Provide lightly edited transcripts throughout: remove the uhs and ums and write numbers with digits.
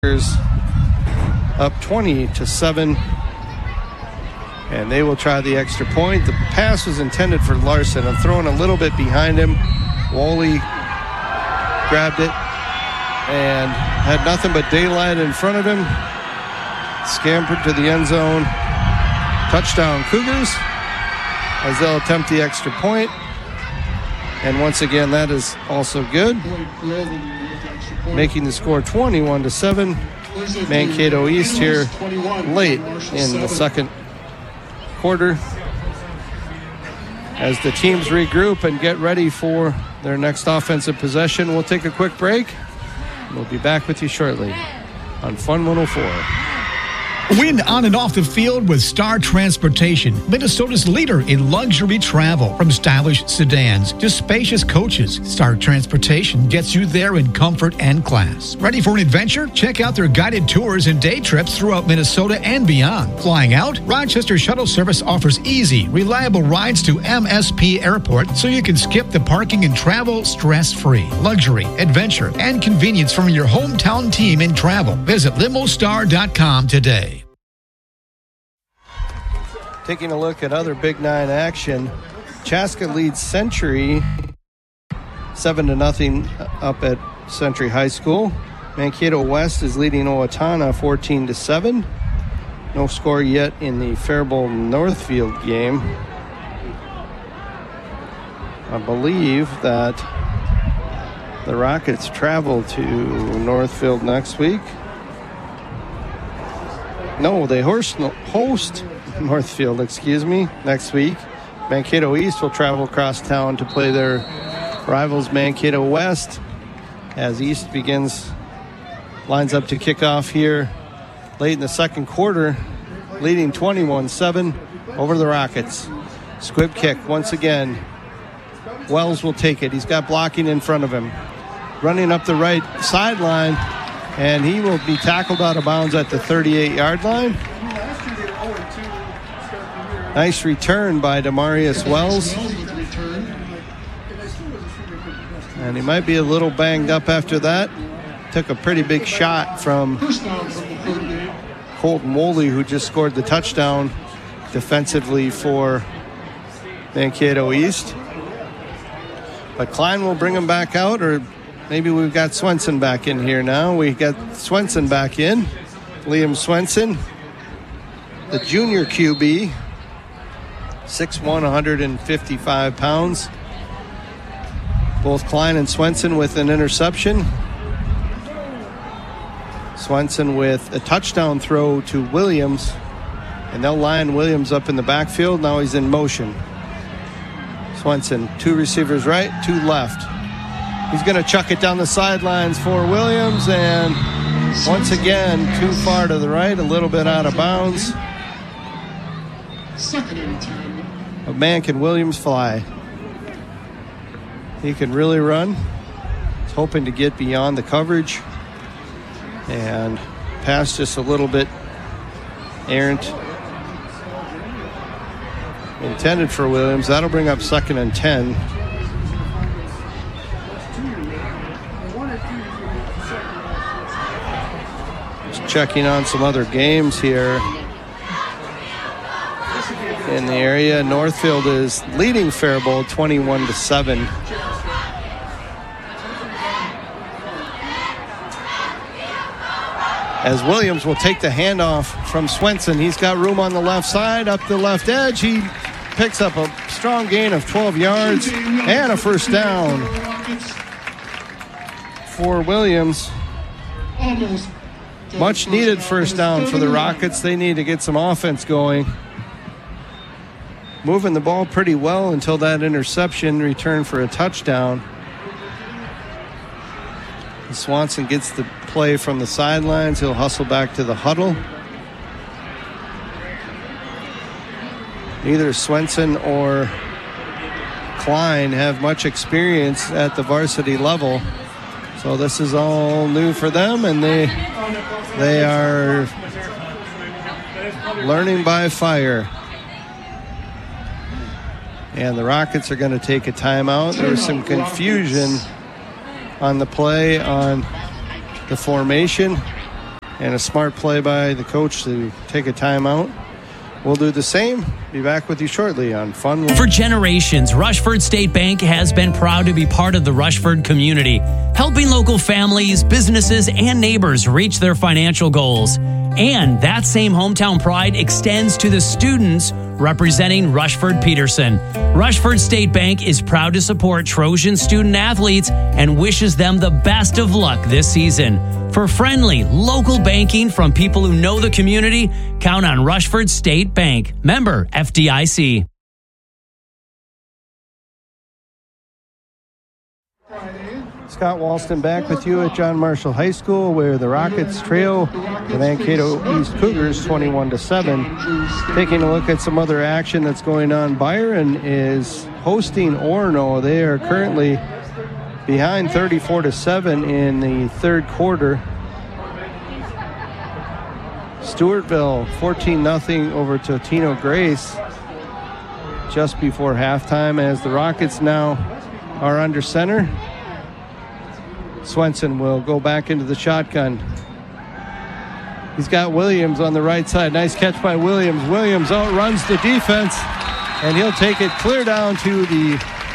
Up 20-7, and they will try the extra point. The pass was intended for Larson. I'm throwing a little bit behind him. Woolley grabbed it and had nothing but daylight in front of him. Scampered to the end zone. Touchdown Cougars as they'll attempt the extra point. And once again, that is also good, making the score 21-7. Mankato East here late in the second quarter as the teams regroup and get ready for their next offensive possession. We'll take a quick break. We'll be back with you shortly on Fun 104. Win on and off the field with Star Transportation, Minnesota's leader in luxury travel. From stylish sedans to spacious coaches, Star Transportation gets you there in comfort and class. Ready for an adventure? Check out their guided tours and day trips throughout Minnesota and beyond. Flying out? Rochester Shuttle Service offers easy, reliable rides to MSP Airport so you can skip the parking and travel stress-free. Luxury, adventure, and convenience from your hometown team in travel. Visit limostar.com today. Taking a look at other Big Nine action, Chaska leads Century 7-0 up at Century High School. Mankato West is leading Owatonna 14-7. No score yet in the Faribault Northfield game. I believe that the Rockets travel to Northfield next week. No, they host Northfield, next week. Mankato East will travel across town to play their rivals Mankato West as East lines up to kick off here late in the second quarter, leading 21-7 over the Rockets. Squib kick once again. Wells will take it. He's got blocking in front of him. Running up the right sideline, and he will be tackled out of bounds at the 38-yard line. Nice return by Demarius Wells. And he might be a little banged up after that. Took a pretty big shot from Colton Woolley, who just scored the touchdown defensively for Mankato East. But Klein will bring him back out, or maybe we've got Swenson back in here now. We got Swenson back in. Liam Swenson, the junior QB. 6'1", 155 pounds. Both Klein and Swenson with an interception. Swenson with a touchdown throw to Williams. And they'll line Williams up in the backfield. Now he's in motion. Swenson, 2 receivers right, 2 left. He's going to chuck it down the sidelines for Williams. And once again, too far to the right, a little bit out of bounds. Second and 10. But man, can Williams fly. He can really run. He's hoping to get beyond the coverage and pass just a little bit errant. Intended for Williams. That'll bring up second and 10. Just checking on some other games here in the area. Northfield is leading Faribault 21-7. As Williams will take the handoff from Swenson. He's got room on the left side, up the left edge. He picks up a strong gain of 12 yards and a first down for Williams. Much needed first down for the Rockets. They need to get some offense going. Moving the ball pretty well until that interception return for a touchdown. Swanson gets the play from the sidelines. He'll hustle back to the huddle. Neither Swenson or Klein have much experience at the varsity level. So this is all new for them, and they are learning by fire. And the Rockets are going to take a timeout. There was some confusion on the play on the formation. and a smart play by the coach to take a timeout. We'll do the same. Be back with you shortly on Fun. For generations, Rushford State Bank has been proud to be part of the Rushford community, helping local families, businesses, and neighbors reach their financial goals. And that same hometown pride extends to the students representing Rushford Peterson. Rushford State Bank is proud to support Trojan student athletes and wishes them the best of luck this season. For friendly, local banking from people who know the community, count on Rushford State Bank. Member FDIC. Scott Walston back with you at John Marshall High School, where the Rockets trail the Mankato East Cougars 21-7. Taking a look at some other action that's going on. Byron is hosting Orono. They are currently behind 34-7 in the third quarter. Stewartville 14-0 over Totino Grace just before halftime, as the Rockets now are under center. Swenson will go back into the shotgun. He's got Williams on the right side. Nice catch by Williams. Williams outruns the defense, and he'll take it clear down to the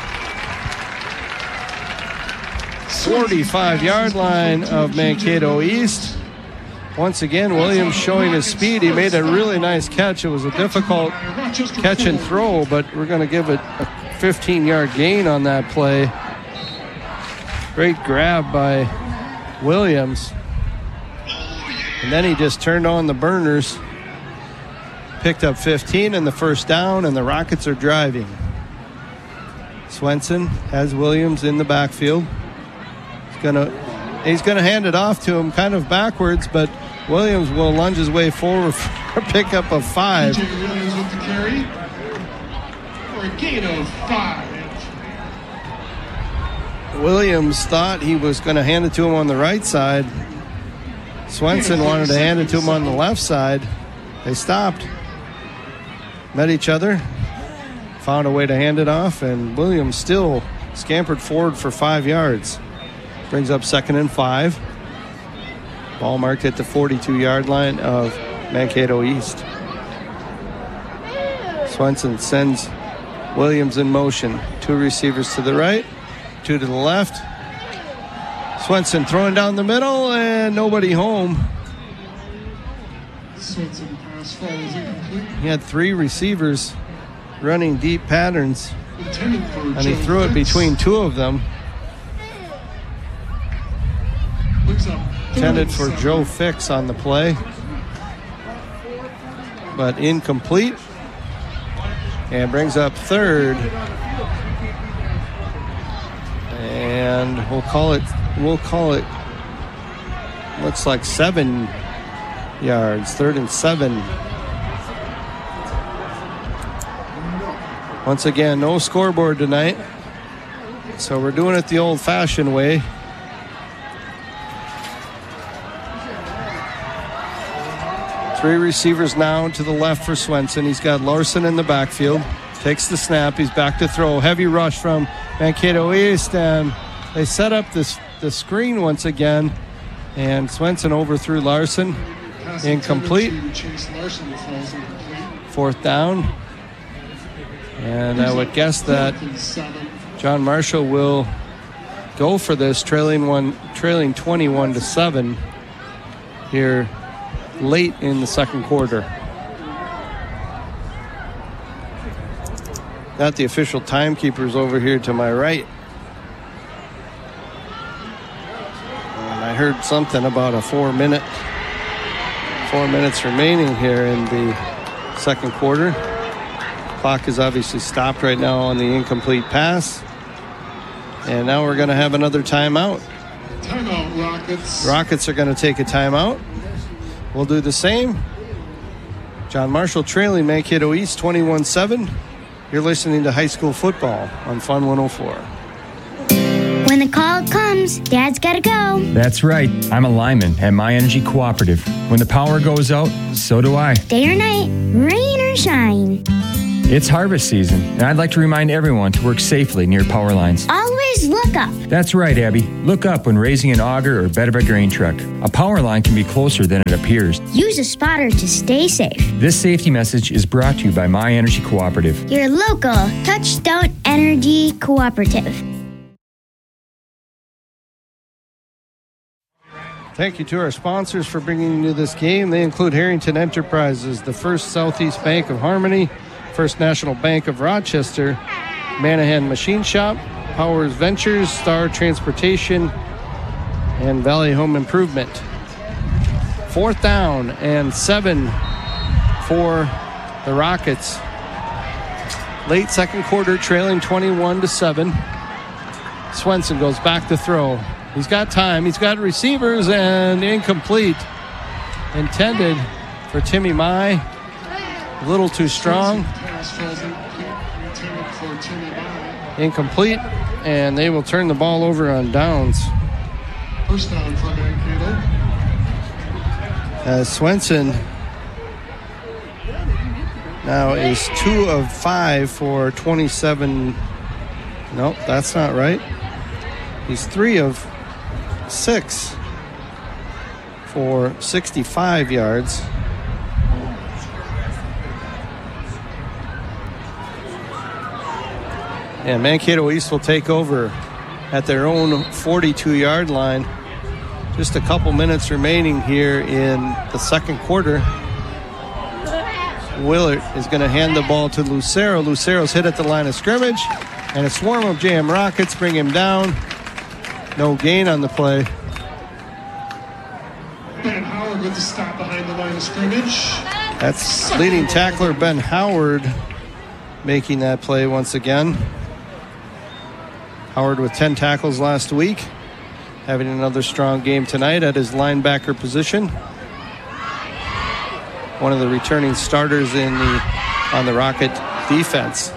45-yard line of Mankato East. Once again, Williams showing his speed. He made a really nice catch. It was a difficult catch and throw, but we're going to give it a 15-yard gain on that play. Great grab by Williams. And then he just turned on the burners. Picked up 15 in the first down, and the Rockets are driving. Swenson has Williams in the backfield. He's gonna hand it off to him kind of backwards, but Williams will lunge his way forward for a pickup of 5. DJ Williams with the carry for a gain of 5. Williams thought he was going to hand it to him on the right side. Swenson wanted to hand it to him on the left side. They stopped, met each other, found a way to hand it off, and Williams still scampered forward for 5 yards. Brings up 2nd and 5. Ball marked at the 42-yard line of Mankato East. Swenson sends Williams in motion. 2 receivers to the right, 2 to the left. Swenson throwing down the middle, and nobody home. Swenson pass falls incomplete. He had 3 receivers running deep patterns, and he threw it between 2 of them. Intended for Joe Fix on the play, but incomplete, and brings up 3rd. And we'll call it looks like 7 yards, 3rd and 7. Once again, no scoreboard tonight, so we're doing it the old-fashioned way. Three receivers now to the left for Swenson. He's got Larson in the backfield. Takes the snap. He's back to throw. Heavy rush from Mankato East, and they set up the screen once again. And Swenson overthrew Larson. Incomplete. 4th down. And I would guess that John Marshall will go for this, trailing 21-7 here late in the second quarter. Got the official timekeepers over here to my right. And I heard something about a 4 minutes remaining here in the second quarter. Clock is obviously stopped right now on the incomplete pass. And now we're going to have another timeout. Timeout, Rockets. Rockets are going to take a timeout. We'll do the same. John Marshall trailing Mankato East 21-7. You're listening to high school football on Fun 104. When the call comes, Dad's got to go. That's right. I'm a lineman at My Energy Cooperative. When the power goes out, so do I. Day or night, rain or shine. It's harvest season, and I'd like to remind everyone to work safely near power lines. Always look up. That's right, Abby. Look up when raising an auger or bed of a grain truck. A power line can be closer than it appears. Use a spotter to stay safe. This safety message is brought to you by My Energy Cooperative. Your local Touchstone Energy Cooperative. Thank you to our sponsors for bringing you this game. They include Harrington Enterprises, the First Southeast Bank of Harmony, First National Bank of Rochester, Manahan Machine Shop, Powers Ventures, Star Transportation, and Valley Home Improvement. 4th down and 7 for the Rockets. Late second quarter, trailing 21-7. Swenson goes back to throw. He's got time. He's got receivers, and incomplete. Intended for Timmy Mai. A little too strong. Incomplete, and they will turn the ball over on downs. First down for Mankato. As Swenson now is 2 of 5 for 27. Nope, that's not right. He's 3 of 6 for 65 yards. And Mankato East will take over at their own 42-yard line. Just a couple minutes remaining here in the second quarter. Willard is going to hand the ball to Lucero. Lucero's hit at the line of scrimmage, and a swarm of JM Rockets bring him down. No gain on the play. Ben Howard with the stop behind the line of scrimmage. That's leading tackler Ben Howard making that play once again. Howard with 10 tackles last week, having another strong game tonight at his linebacker position. One of the returning starters on the Rocket defense.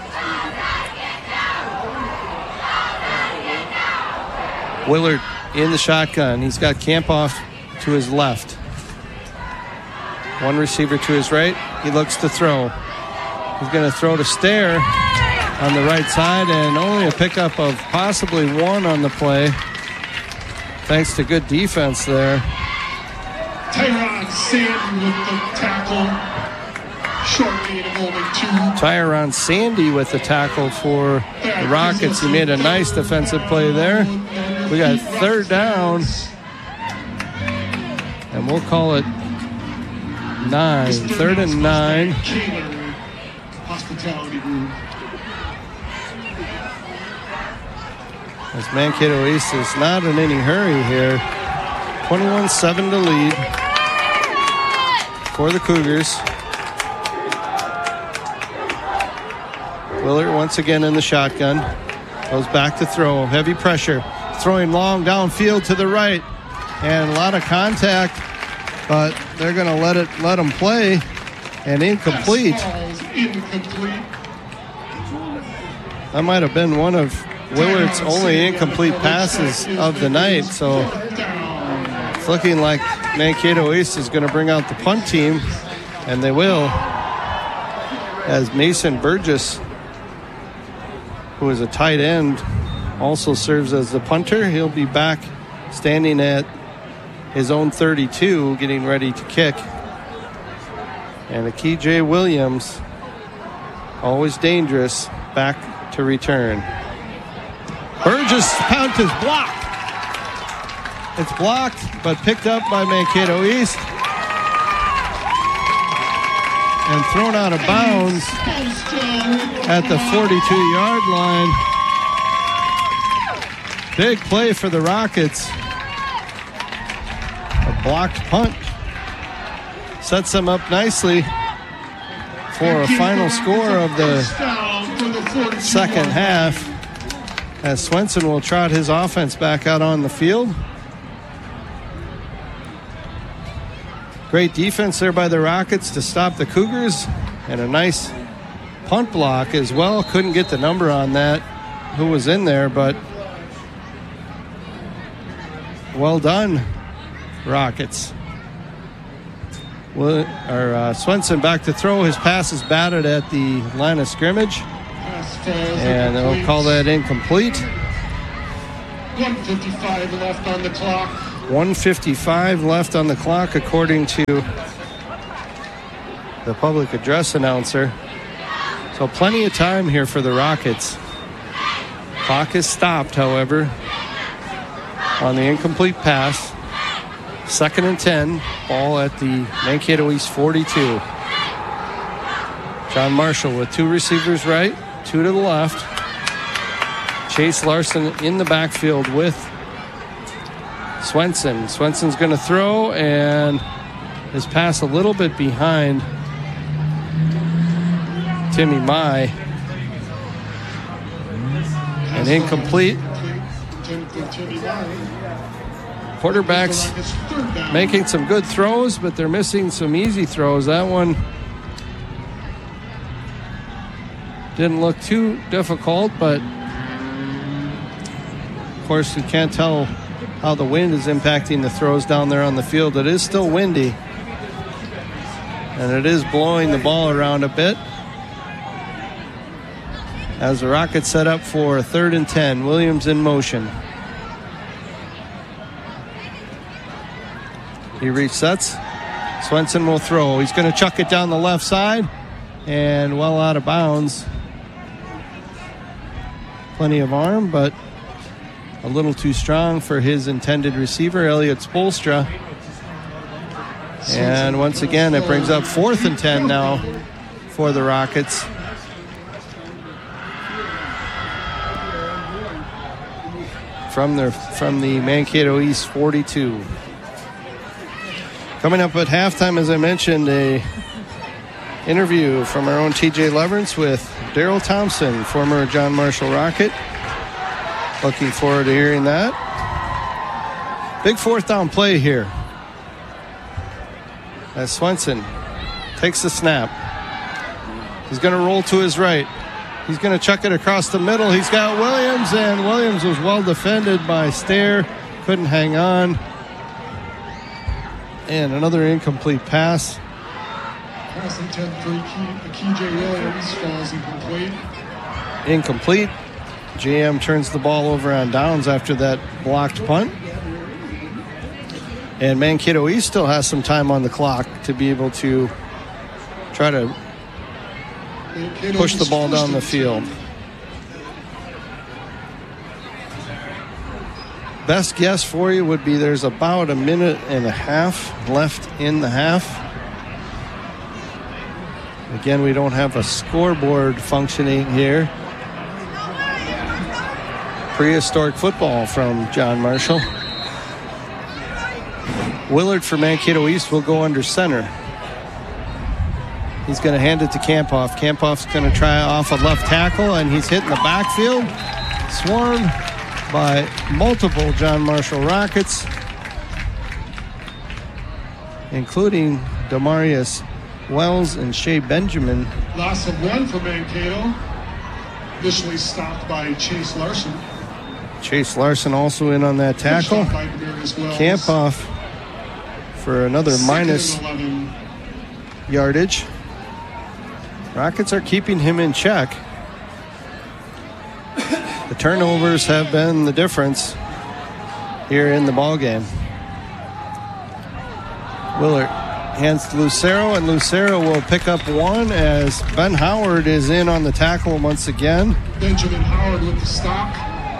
Willard in the shotgun. He's got Campoff to his left. One receiver to his right. He looks to throw. He's going to throw to Stair on the right side, and only a pickup of possibly 1 on the play. Thanks to good defense there. Tyron Sandy with the tackle. Short gain of only 2. Tyron Sandy with the tackle for the Rockets. He made a nice defensive play there. We got 3rd down, and we'll call it 9. 3rd and 9. Hospitality Group. As Mankato East is not in any hurry here. 21-7 to lead for the Cougars. Willard once again in the shotgun. Goes back to throw. Heavy pressure. Throwing long downfield to the right. And a lot of contact, but they're going to let him play. And incomplete. That might have been one of Willard's only incomplete passes of the night. So it's looking like Mankato East is going to bring out the punt team, and they will, as Mason Burgess, who is a tight end, also serves as the punter. He'll be back standing at his own 32, getting ready to kick. And a KJ Williams, always dangerous, back to return. Burgess' punt is blocked. It's blocked, but picked up by Mankato East. And thrown out of bounds at the 42-yard line. Big play for the Rockets. A blocked punt sets them up nicely for a final score of the second half, as Swenson will trot his offense back out on the field. Great defense there by the Rockets to stop the Cougars, and a nice punt block as well. Couldn't get the number on that, who was in there, but well done, Rockets. Swenson back to throw. His pass is batted at the line of scrimmage. And they'll call that incomplete. 1:55 left on the clock. 1:55 left on the clock, according to the public address announcer. So plenty of time here for the Rockets. Clock is stopped, however, on the incomplete pass. 2nd and 10, ball at the Mankato East 42. John Marshall with 2 receivers right, 2 to the left. Chase Larson in the backfield with Swenson. Swenson's going to throw, and his pass a little bit behind Timmy Mai. And incomplete. Quarterbacks making some good throws, but they're missing some easy throws. That one didn't look too difficult, but of course you can't tell how the wind is impacting the throws down there on the field. It is still windy, and it is blowing the ball around a bit. As the Rockets set up for 3rd and 10, Williams in motion. He resets. Swenson will throw. He's going to chuck it down the left side and well out of bounds. Plenty of arm, but a little too strong for his intended receiver, Elliot Spolstra. And once again, it brings up 4th and 10 now for the Rockets. From the Mankato East 42. Coming up at halftime, as I mentioned, a interview from our own TJ Leverance with Daryl Thompson, former John Marshall Rocket. Looking forward to hearing that. Big 4th down play here. As Swenson takes the snap. He's going to roll to his right. He's going to chuck it across the middle. He's got Williams, and Williams was well defended by Stair. Couldn't hang on. And another incomplete pass. Pass intent for KJ Williams falls incomplete. Incomplete. JM turns the ball over on downs after that blocked punt. And Mankato East still has some time on the clock to be able to try to push the ball down the field. Best guess for you would be there's about 1.5 minutes left in the half. Again, we don't have a scoreboard functioning here. Prehistoric football from John Marshall. Willard for Mankato East will go under center. He's going to hand it to Kampoff. Kampoff's going to try off a left tackle, and he's hitting the backfield. Swarmed by multiple John Marshall Rockets, including Demarius Wells and Shea Benjamin. Loss of 1 for Mankato. Initially stopped by Chase Larson. Chase Larson also in on that tackle. Kampoff for another minus yardage. Rockets are keeping him in check. The turnovers have been the difference here in the ballgame. Willard hands to Lucero, and Lucero will pick up 1 as Ben Howard is in on the tackle once again. Benjamin Howard with the stop.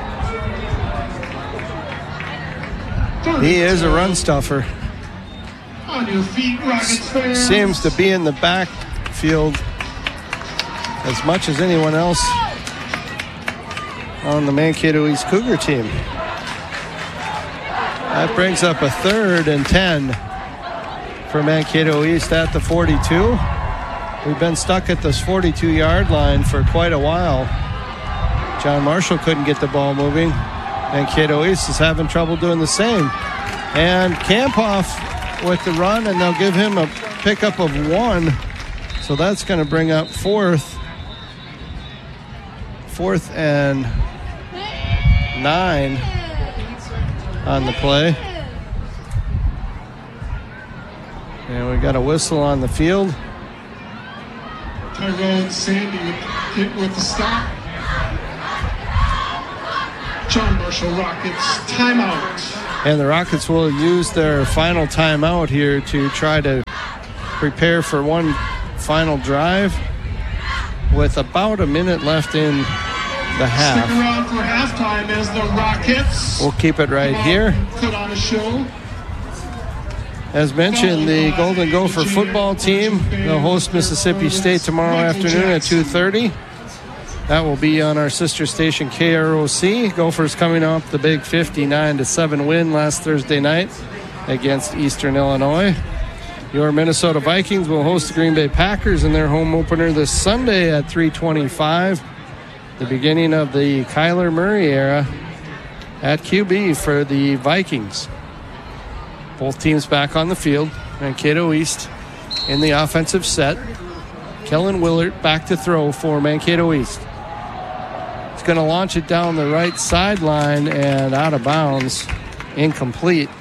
He is a run stuffer. On your feet, Rockets fans. Seems to be in the backfield as much as anyone else on the Mankato East Cougar team. That brings up a 3rd and 10 for Mankato East at the 42. We've been stuck at this 42-yard line for quite a while. John Marshall couldn't get the ball moving. Mankato East is having trouble doing the same. And Kampoff with the run, and they'll give him a pickup of 1. So that's going to bring up 4th and 9 on the play. And we got a whistle on the field. Tyrone Sandy with the stop. John Marshall Rockets timeout. And the Rockets will use their final timeout here to try to prepare for one final drive with about a minute left in the half. Stick around for halftime as the Rockets. We'll keep it right here. Put on a show. As mentioned, the Golden Gopher football team will host Mississippi State tomorrow afternoon at 2:30. That will be on our sister station KROC. Gophers coming off the big 59-7 win last Thursday night against Eastern Illinois. Your Minnesota Vikings will host the Green Bay Packers in their home opener this Sunday at 3:25. The beginning of the Kyler Murray era at QB for the Vikings. Both teams back on the field. Mankato East in the offensive set. Kellen Willert back to throw for Mankato East. He's going to launch it down the right sideline and out of bounds. Incomplete.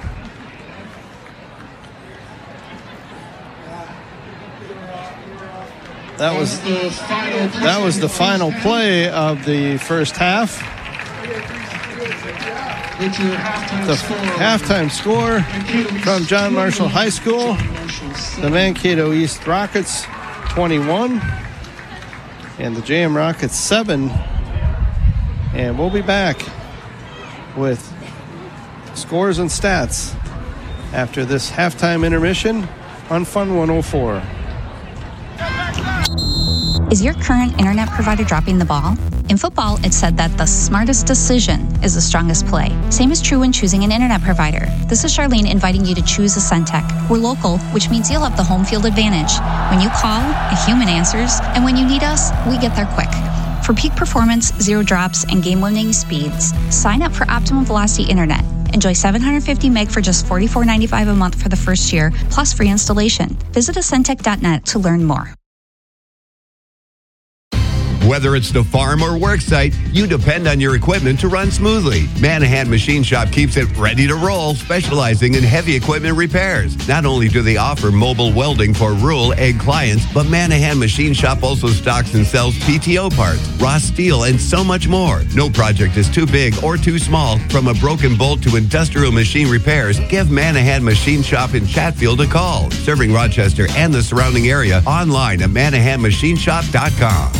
That was the final play of the first half. The halftime score from John Marshall High School. The Mankato East Rockets 21 and the JM Rockets 7. And we'll be back with scores and stats after this halftime intermission on Fun 104. Is your current internet provider dropping the ball? In football, it's said that the smartest decision is the strongest play. Same is true when choosing an internet provider. This is Charlene inviting you to choose a Centec. We're local, which means you'll have the home field advantage. When you call, a human answers, and when you need us, we get there quick. For peak performance, zero drops, and game-winning speeds, sign up for Optimum Velocity Internet. Enjoy 750 meg for just $44.95 a month for the first year, plus free installation. Visit Centec.net to learn more. Whether it's the farm or work site, you depend on your equipment to run smoothly. Manahan Machine Shop keeps it ready to roll, specializing in heavy equipment repairs. Not only do they offer mobile welding for rural ag clients, but Manahan Machine Shop also stocks and sells PTO parts, raw steel, and so much more. No project is too big or too small. From a broken bolt to industrial machine repairs, give Manahan Machine Shop in Chatfield a call. Serving Rochester and the surrounding area, online at ManahanMachineShop.com.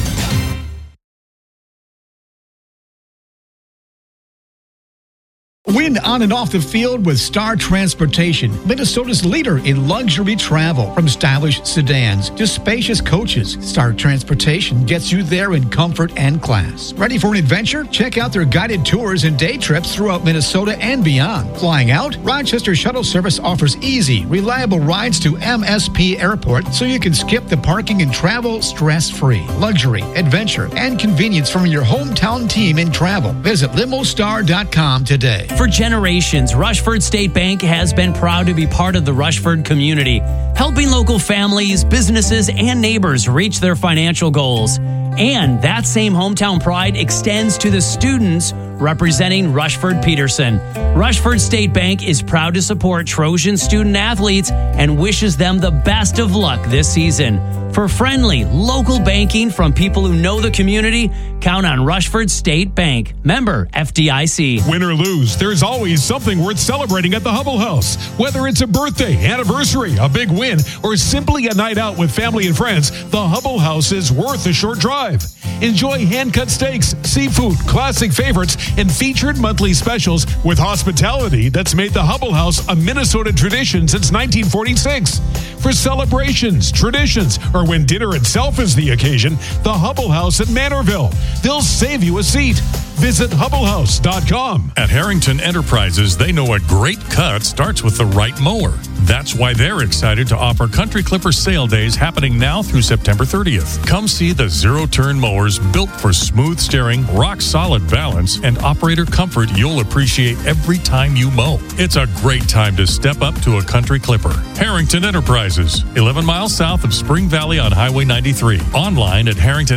Win on and off the field with Star Transportation, Minnesota's leader in luxury travel. From stylish sedans to spacious coaches, Star Transportation gets you there in comfort and class. Ready for an adventure? Check out their guided tours and day trips throughout Minnesota and beyond. Flying out? Rochester Shuttle Service offers easy, reliable rides to MSP Airport so you can skip the parking and travel stress-free. Luxury, adventure, and convenience from your hometown team in travel. Visit limostar.com today. For generations, Rushford State Bank has been proud to be part of the Rushford community, helping local families, businesses, and neighbors reach their financial goals. And that same hometown pride extends to the students representing Rushford Peterson. Rushford State Bank is proud to support Trojan student athletes and wishes them the best of luck this season. For friendly, local banking from people who know the community, count on Rushford State Bank. Member FDIC. Win or lose, there's always something worth celebrating at the Hubble House. Whether it's a birthday, anniversary, a big win, or simply a night out with family and friends, the Hubble House is worth a short drive. Enjoy hand-cut steaks, seafood, classic favorites, and featured monthly specials with hospitality that's made the Hubble House a Minnesota tradition since 1946. For celebrations, traditions, or when dinner itself is the occasion, the Hubble House at Manorville. They'll save you a seat. Visit HubbleHouse.com. At Harrington Enterprises, they know a great cut starts with the right mower. That's why they're excited to offer Country Clipper sale days happening now through September 30th. Come see the zero-turn mowers built for smooth steering, rock-solid balance, and operator comfort you'll appreciate every time you mow. It's a great time to step up to a Country Clipper. Harrington Enterprises, 11 miles south of Spring Valley on Highway 93. Online at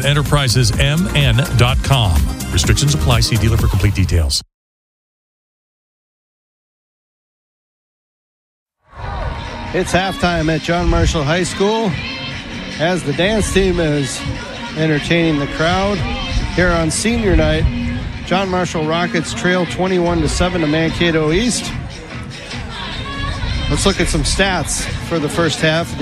HarringtonEnterprisesMN.com. Restrictions apply. See dealer for complete details. It's halftime at John Marshall High School as the dance team is entertaining the crowd here on senior night. John Marshall Rockets trail 21-7 to Mankato East. Let's look at some stats for the first half.